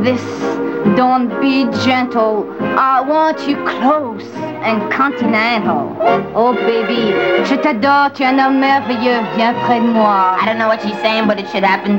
This, don't be gentle. I want you close and continental. Oh, baby, je t'adore, tu es un homme merveilleux. Viens près de moi. I don't know what she's saying, but it should happen